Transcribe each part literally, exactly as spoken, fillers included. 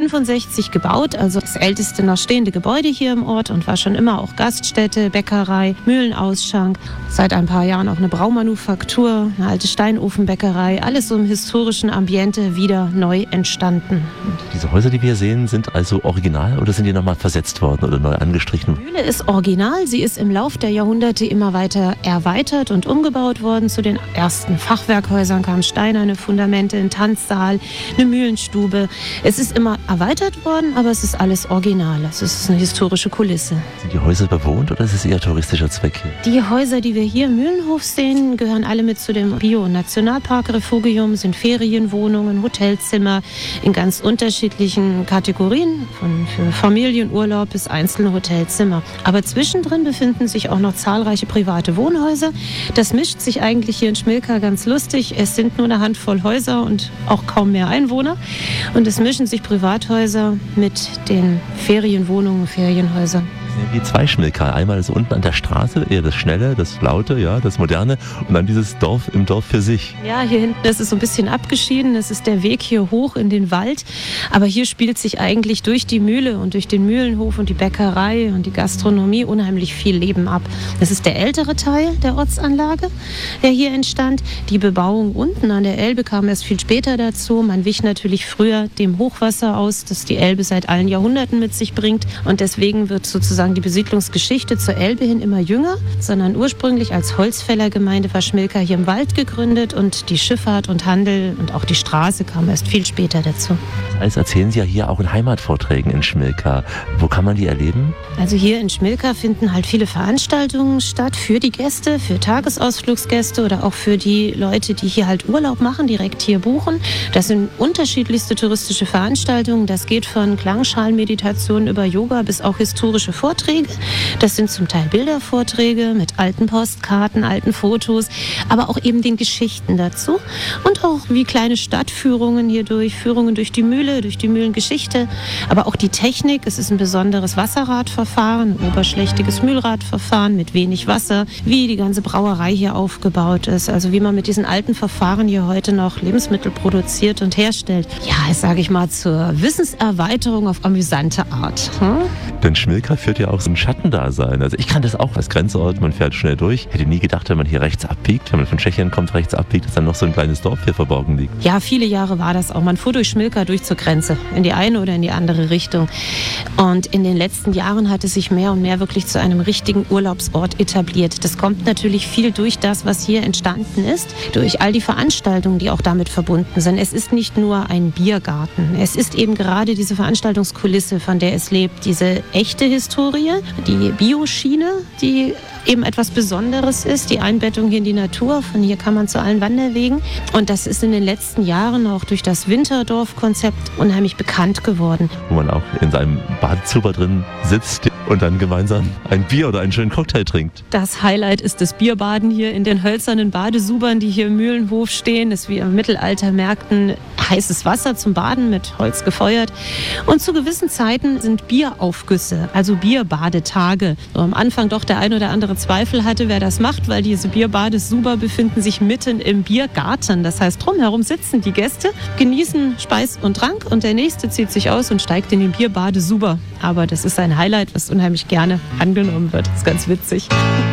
achtzehnhundertfünfundsechzig gebaut, also das älteste noch stehende Gebäude hier im Ort und war schon immer auch Gaststätte, Bäckerei, Mühlenausschank. Seit ein paar Jahren auch eine Braumanufaktur, eine alte Steinofenbäckerei, alles so im historischen Ambiente wieder neu entstanden. Diese Häuser, die wir sehen, sind also original oder sind die nochmal versetzt worden oder neu angestrichen? Die Mühle ist original, sie ist im Lauf der Jahrhunderte immer weiter erweitert und umgebaut worden. Zu den ersten Fachwerkhäusern kamen steinerne Fundamente, ein Tanzsaal, eine Mühlenstube. Es ist immer erweitert worden, aber es ist alles original. Es ist eine historische Kulisse. Sind die Häuser bewohnt oder ist es eher touristischer Zweck hier? Die Häuser, die wir hier im Mühlenhof sehen, gehören alle mit zu dem Bio- und Nationalpark Refugium, sind Ferienwohnungen, Hotelzimmer in ganz unterschiedlichen Kategorien, von für Familienurlaub bis einzelne Hotelzimmer. Aber zwischendrin befinden sich auch noch zahlreiche private Wohnhäuser. Das mischt sich eigentlich hier in Schmilka ganz lustig. Es sind nur eine Handvoll Häuser und auch kaum mehr Einwohner. Und es mischen sich Privathäuser mit den Ferienwohnungen, Ferienhäusern. Wie zwei Schmilka. Einmal ist unten an der Straße eher das Schnelle, das Laute, ja, das Moderne und dann dieses Dorf im Dorf für sich. Ja, hier hinten ist es so ein bisschen abgeschieden. Das ist der Weg hier hoch in den Wald. Aber hier spielt sich eigentlich durch die Mühle und durch den Mühlenhof und die Bäckerei und die Gastronomie unheimlich viel Leben ab. Das ist der ältere Teil der Ortsanlage, der hier entstand. Die Bebauung unten an der Elbe kam erst viel später dazu. Man wich natürlich früher dem Hochwasser aus, das die Elbe seit allen Jahrhunderten mit sich bringt. Und deswegen wird sozusagen die Besiedlungsgeschichte zur Elbe hin immer jünger, sondern ursprünglich als Holzfällergemeinde war Schmilka hier im Wald gegründet und die Schifffahrt und Handel und auch die Straße kam erst viel später dazu. Das alles erzählen Sie ja hier auch in Heimatvorträgen in Schmilka. Wo kann man die erleben? Also hier in Schmilka finden halt viele Veranstaltungen statt für die Gäste, für Tagesausflugsgäste oder auch für die Leute, die hier halt Urlaub machen, direkt hier buchen. Das sind unterschiedlichste touristische Veranstaltungen. Das geht von Klangschalenmeditation über Yoga bis auch historische Vorträge. Das sind zum Teil Bildervorträge mit alten Postkarten, alten Fotos, aber auch eben den Geschichten dazu und auch wie kleine Stadtführungen hier durch, Führungen durch die Mühle, durch die Mühlengeschichte, aber auch die Technik. Es ist ein besonderes Wasserradverfahren, ein oberschlächtiges Mühlradverfahren mit wenig Wasser, wie die ganze Brauerei hier aufgebaut ist, also wie man mit diesen alten Verfahren hier heute noch Lebensmittel produziert und herstellt. Ja, das sage ich mal zur Wissenserweiterung auf amüsante Art. Hm? Denn Schmilka führt ja auch so ein Schattendasein. Also ich kann das auch als Grenzort, man fährt schnell durch. Hätte nie gedacht, wenn man hier rechts abbiegt, wenn man von Tschechien kommt, rechts abbiegt, dass dann noch so ein kleines Dorf hier verborgen liegt. Ja, viele Jahre war das auch. Man fuhr durch Schmilka durch zur Grenze, in die eine oder in die andere Richtung. Und in den letzten Jahren hat es sich mehr und mehr wirklich zu einem richtigen Urlaubsort etabliert. Das kommt natürlich viel durch das, was hier entstanden ist, durch all die Veranstaltungen, die auch damit verbunden sind. Es ist nicht nur ein Biergarten. Es ist eben gerade diese Veranstaltungskulisse, von der es lebt, diese echte Historie, die Bioschiene, die eben etwas Besonderes ist, die Einbettung hier in die Natur. Von hier kann man zu allen Wanderwegen. Und das ist in den letzten Jahren auch durch das Winterdorf-Konzept unheimlich bekannt geworden. Wo man auch in seinem Badezuber drin sitzt und dann gemeinsam ein Bier oder einen schönen Cocktail trinkt. Das Highlight ist das Bierbaden hier in den hölzernen Badesubern, die hier im Mühlenhof stehen. Das ist wie im Mittelalter Märkten heißes Wasser zum Baden mit Holz gefeuert. Und zu gewissen Zeiten sind Bieraufgüsse, also Bierbadetage. So am Anfang doch der ein oder andere Zweifel hatte, wer das macht, weil diese Bierbadesuber befinden sich mitten im Biergarten. Das heißt, drumherum sitzen die Gäste, genießen Speis und Trank und der Nächste zieht sich aus und steigt in den Bierbadesuber. Aber das ist ein Highlight, was unheimlich gerne angenommen wird. Das ist ganz witzig.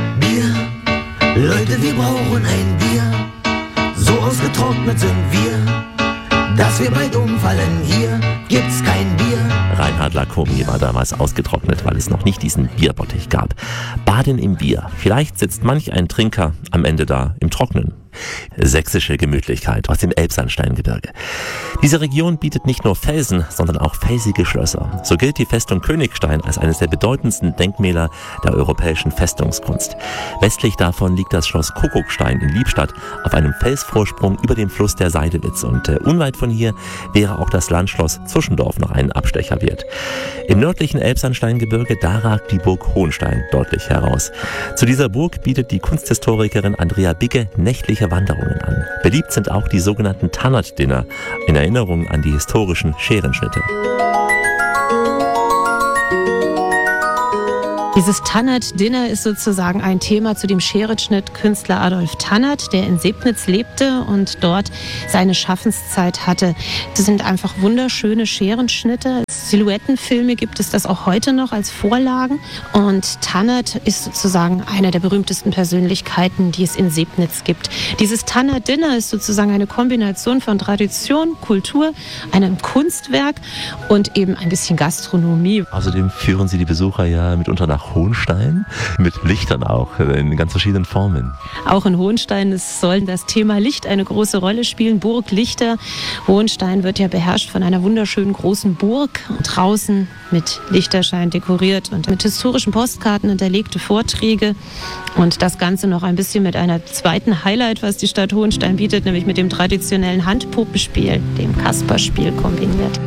Bier, Leute, wir brauchen ein Bier. So ausgetrocknet sind wir, dass wir bald umfallen. Hier gibt's kein Bier. Reinhard Lacomi war damals ausgetrocknet, weil es noch nicht diesen Bierbottich gab. Baden im Bier. Vielleicht sitzt manch ein Trinker am Ende da im Trocknen. Sächsische Gemütlichkeit aus dem Elbsandsteingebirge. Diese Region bietet nicht nur Felsen, sondern auch felsige Schlösser. So gilt die Festung Königstein als eines der bedeutendsten Denkmäler der europäischen Festungskunst. Westlich davon liegt das Schloss Kuckuckstein in Liebstadt auf einem Felsvorsprung über dem Fluss der Seidewitz. Und äh, unweit von hier wäre auch das Landschloss Zuschendorf noch einen Abstecher wert. Im nördlichen Elbsandsteingebirge, da ragt die Burg Hohenstein deutlich heraus. Zu dieser Burg bietet die Kunsthistorikerin Andrea Bigge nächtliche Wanderungen an. Beliebt sind auch die sogenannten Tannert-Dinner in Erinnerung an die historischen Scherenschnitte. Die Dieses Tannert-Dinner ist sozusagen ein Thema zu dem Scherenschnittkünstler Adolf Tannert, der in Sebnitz lebte und dort seine Schaffenszeit hatte. Das sind einfach wunderschöne Scherenschnitte. Silhouettenfilme gibt es das auch heute noch als Vorlagen. Und Tannert ist sozusagen einer der berühmtesten Persönlichkeiten, die es in Sebnitz gibt. Dieses Tannert-Dinner ist sozusagen eine Kombination von Tradition, Kultur, einem Kunstwerk und eben ein bisschen Gastronomie. Außerdem führen Sie die Besucher ja mitunter nach Hohenstein, mit Lichtern auch, in ganz verschiedenen Formen. Auch in Hohenstein soll das Thema Licht eine große Rolle spielen. Burglichter. Hohenstein wird ja beherrscht von einer wunderschönen großen Burg. Draußen mit Lichterschein dekoriert und mit historischen Postkarten unterlegte Vorträge. Und das Ganze noch ein bisschen mit einer zweiten Highlight, was die Stadt Hohenstein bietet, nämlich mit dem traditionellen Handpuppenspiel, dem Kasperspiel kombiniert.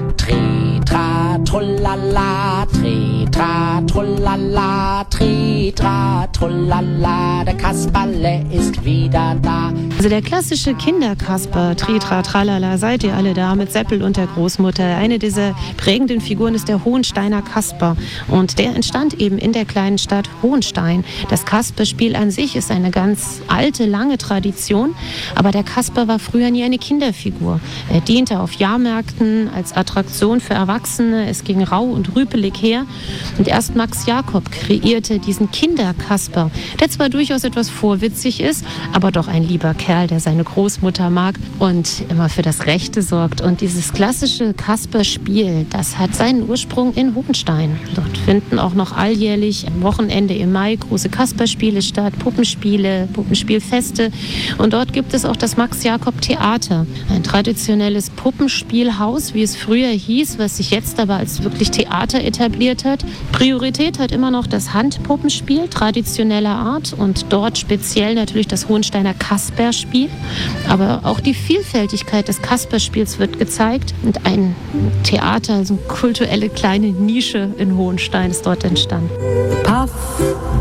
Tritra, trullala, tritra, trullala, tritra, trullala, der Kasperle ist wieder da. Also der klassische Kinderkasper, Tritra, Tralala, seid ihr alle da, mit Seppel und der Großmutter. Eine dieser prägenden Figuren ist der Hohensteiner Kasper. Und der entstand eben in der kleinen Stadt Hohenstein. Das Kasperspiel an sich ist eine ganz alte, lange Tradition. Aber der Kasper war früher nie eine Kinderfigur. Er diente auf Jahrmärkten als Attraktion für Erwachsene. Es ging rau und rüpelig her. Und erst Max Jakob kreierte diesen Kinderkasper, der zwar durchaus etwas vorwitzig ist, aber doch ein lieber Kerl, der seine Großmutter mag und immer für das Rechte sorgt. Und dieses klassische Kasperspiel, das hat seinen Ursprung in Hohenstein. Dort finden auch noch alljährlich am Wochenende im Mai große Kasperspiele statt, Puppenspiele, Puppenspielfeste. Und dort gibt es auch das Max-Jakob-Theater, ein traditionelles Puppenspielhaus, wie es früher hieß, was sich jetzt aber als wirklich Theater etabliert hat. Priorität hat immer noch das Handpuppenspiel traditioneller Art und dort speziell natürlich das Hohensteiner Kasperspiel. Aber auch die Vielfältigkeit des Kasperspiels wird gezeigt und ein Theater, so eine kulturelle kleine Nische in Hohenstein ist dort entstanden. Paff,